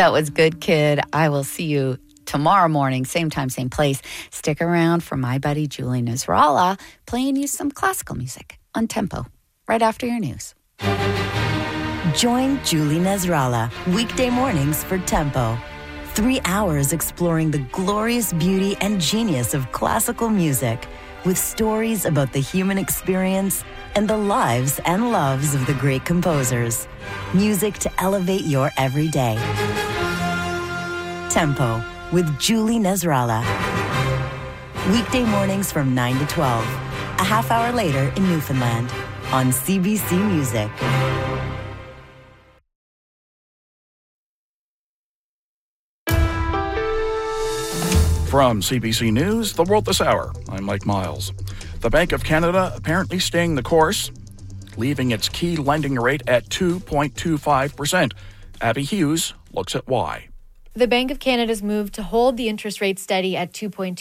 That was Good Kid. I will see you tomorrow morning, same time, same place. Stick around for my buddy Julie Nasrallah playing you some classical music on Tempo right after your news. Join Julie Nasrallah weekday mornings for Tempo. 3 hours exploring the glorious beauty and genius of classical music with stories about the human experience and the lives and loves of the great composers. Music to elevate your everyday. Tempo with Julie Nasrallah. Weekday mornings from 9 to 12. A half hour later in Newfoundland on CBC Music. From CBC News, The World This Hour, I'm Mike Miles. The Bank of Canada apparently staying the course, leaving its key lending rate at 2.25%. Abby Hughes looks at why. The Bank of Canada's move to hold the interest rate steady at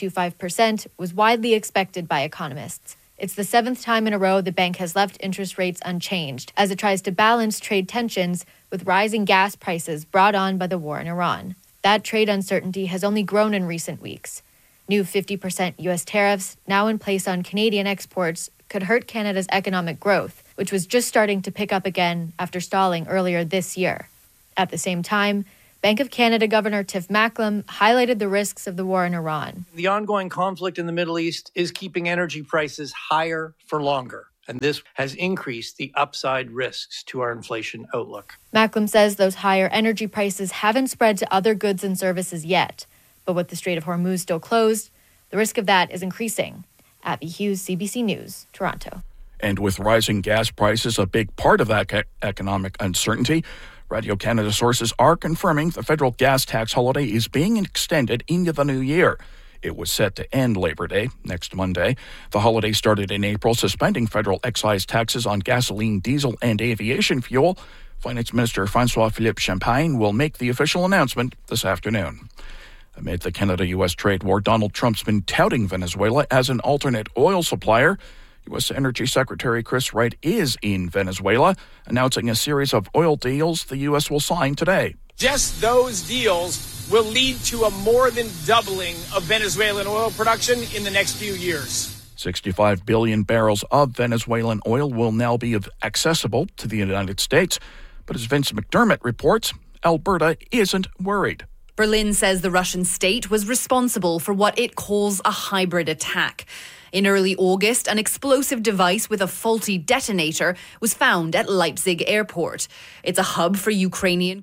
2.25% was widely expected by economists. It's the 7th time in a row the bank has left interest rates unchanged as it tries to balance trade tensions with rising gas prices brought on by the war in Iran. That trade uncertainty has only grown in recent weeks. New 50% U.S. tariffs, now in place on Canadian exports, could hurt Canada's economic growth, which was just starting to pick up again after stalling earlier this year. At the same time, Bank of Canada Governor Tiff Macklem highlighted the risks of the war in Iran. The ongoing conflict in the Middle East is keeping energy prices higher for longer, and this has increased the upside risks to our inflation outlook. Macklem says those higher energy prices haven't spread to other goods and services yet, but with the Strait of Hormuz still closed, the risk of that is increasing. Abby Hughes, CBC News, Toronto. And with rising gas prices a big part of that economic uncertainty, Radio-Canada sources are confirming the federal gas tax holiday is being extended into the new year. It was set to end Labor Day, next Monday. The holiday started in April, suspending federal excise taxes on gasoline, diesel, and aviation fuel. Finance Minister François-Philippe Champagne will make the official announcement this afternoon. Amid the Canada-U.S. trade war, Donald Trump's been touting Venezuela as an alternate oil supplier. U.S. Energy Secretary Chris Wright is in Venezuela, announcing a series of oil deals the U.S. will sign today. Just those deals will lead to a more than doubling of Venezuelan oil production in the next few years. 65 billion barrels of Venezuelan oil will now be accessible to the United States. But as Vince McDermott reports, Alberta isn't worried. Berlin says the Russian state was responsible for what it calls a hybrid attack. In early August, an explosive device with a faulty detonator was found at Leipzig Airport. It's a hub for Ukrainian.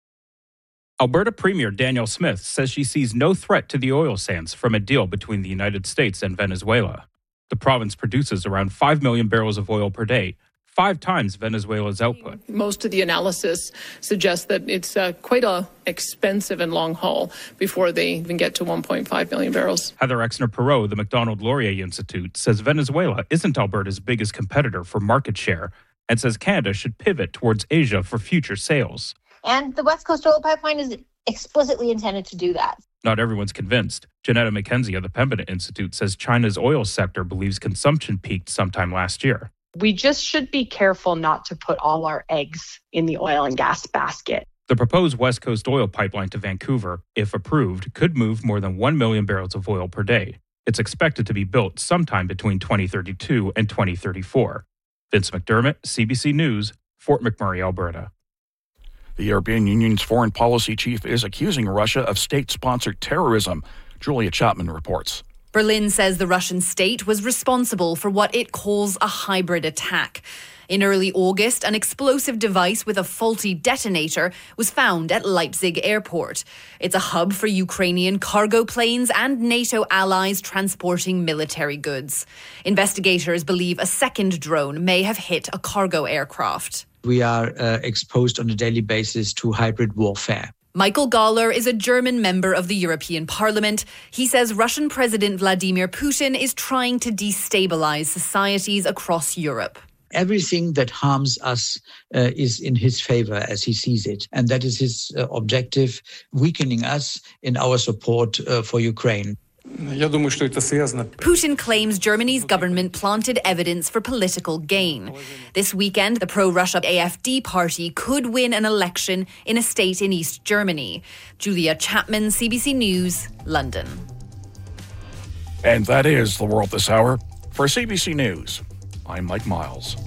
Alberta Premier Danielle Smith says she sees no threat to the oil sands from a deal between the United States and Venezuela. The province produces around 5 million barrels of oil per day, 5 times Venezuela's output. Most of the analysis suggests that it's quite a expensive and long haul before they even get to 1.5 million barrels. Heather Exner-Perot, the Macdonald-Laurier Institute, says Venezuela isn't Alberta's biggest competitor for market share and says Canada should pivot towards Asia for future sales. And the West Coast Oil Pipeline is explicitly intended to do that. Not everyone's convinced. Janetta McKenzie of the Pembina Institute says China's oil sector believes consumption peaked sometime last year. We just should be careful not to put all our eggs in the oil and gas basket. The proposed West Coast oil pipeline to Vancouver, if approved, could move more than 1 million barrels of oil per day. It's expected to be built sometime between 2032 and 2034. Vince McDermott, CBC News, Fort McMurray, Alberta. The European Union's foreign policy chief is accusing Russia of state-sponsored terrorism. Julia Chapman reports. Berlin says the Russian state was responsible for what it calls a hybrid attack. In early August, an explosive device with a faulty detonator was found at Leipzig Airport. It's a hub for Ukrainian cargo planes and NATO allies transporting military goods. Investigators believe a second drone may have hit a cargo aircraft. We are exposed on a daily basis to hybrid warfare. Michael Gahler is a German member of the European Parliament. He says Russian President Vladimir Putin is trying to destabilize societies across Europe. Everything that harms us is in his favor as he sees it. And that is his objective, weakening us in our support for Ukraine. Putin claims Germany's government planted evidence for political gain. This weekend, the pro-Russia AfD party could win an election in a state in East Germany. Julia Chapman, CBC News, London. And that is The World This Hour. For CBC News, I'm Mike Miles.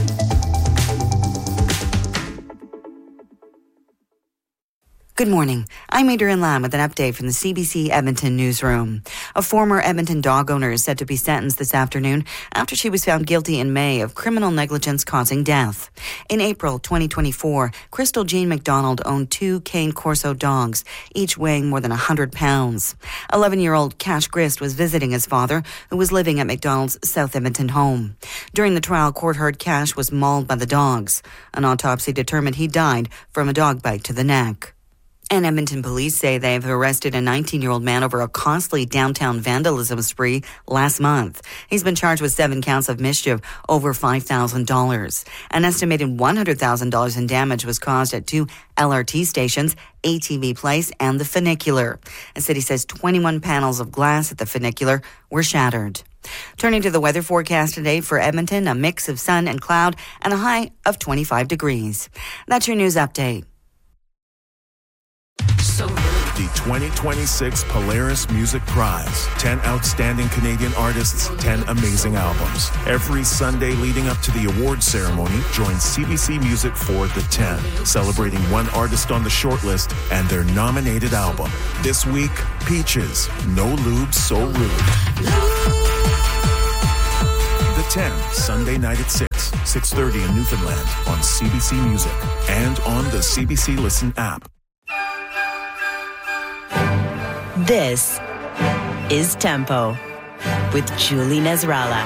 Good morning. I'm Adrian Lamb with an update from the CBC Edmonton newsroom. A former Edmonton dog owner is said to be sentenced this afternoon after she was found guilty in May of criminal negligence causing death. In April 2024, Crystal Jean McDonald owned 2 Cane Corso dogs, each weighing more than 100 pounds. 11-year-old Cash Grist was visiting his father, who was living at McDonald's South Edmonton home. During the trial, court heard Cash was mauled by the dogs. An autopsy determined he died from a dog bite to the neck. And Edmonton police say they have arrested a 19-year-old man over a costly downtown vandalism spree last month. He's been charged with 7 counts of mischief over $5,000. An estimated $100,000 in damage was caused at 2 LRT stations, ATV Place and the Funicular. The city says 21 panels of glass at the Funicular were shattered. Turning to the weather forecast today for Edmonton, a mix of sun and cloud and a high of 25 degrees. That's your news update. The 2026 Polaris Music Prize. 10 outstanding Canadian artists, 10 amazing albums. Every Sunday leading up to the awards ceremony, join CBC Music for the 10, celebrating one artist on the shortlist and their nominated album. This week, Peaches, No Lube, So Rude. The 10, Sunday night at 6:30 in Newfoundland on CBC Music and on the CBC Listen app. This is Tempo with Julie Nasrallah.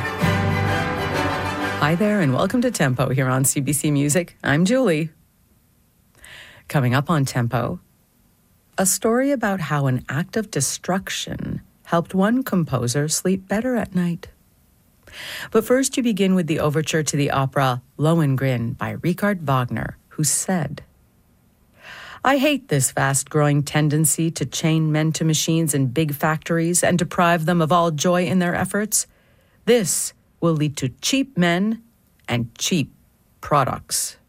Hi there and welcome to Tempo here on CBC Music. I'm Julie. Coming up on Tempo, a story about how an act of destruction helped one composer sleep better at night. But first you begin with the overture to the opera Lohengrin by Richard Wagner, who said, I hate this fast-growing tendency to chain men to machines in big factories and deprive them of all joy in their efforts. This will lead to cheap men and cheap products.